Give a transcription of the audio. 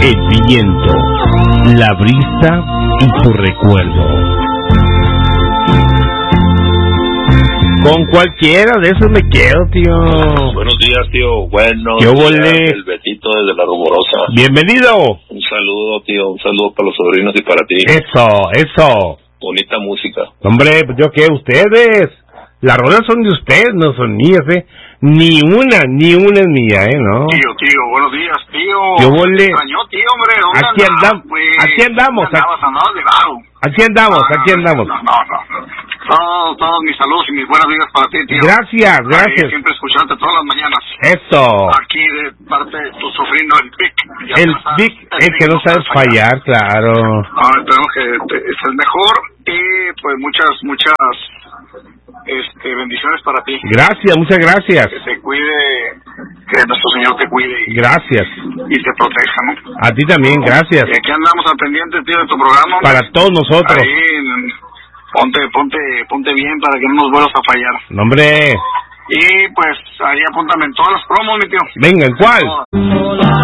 el viento, la brisa y tu recuerdo. Con cualquiera de esos me quedo, tío. Buenos días, tío. Buenos días, volé? El Betito desde La Rumorosa. Bienvenido. Un saludo, tío. Un saludo para los sobrinos y para ti. Eso. Bonita música. Hombre, pues yo qué, ustedes. Las rolas son de ustedes, no son mías, Ni una es mía, ¿no? Tío, buenos días, tío. Yo volé. Extrañó, tío, hombre. Aquí andamos. Aquí andamos. Aquí andamos. No. Todos mis saludos y mis buenas vidas para ti, tío. Gracias. Siempre escucharte todas las mañanas. Eso. Aquí de parte de tu sobrino, el Vic. El Vic, el que no sabes fallar, claro. Esperemos que estés mejor y pues muchas bendiciones para ti. Gracias, muchas gracias. Que te cuide, que nuestro Señor te cuide. Gracias. Y te proteja, ¿no? A ti también, gracias. Y aquí andamos al pendiente, tío, de tu programa. Para todos nosotros. Ahí, ponte bien para que no nos vuelvas a fallar. No, hombre. Y pues ahí apúntame en todas las promos, mi tío. Venga, ¿en cuál?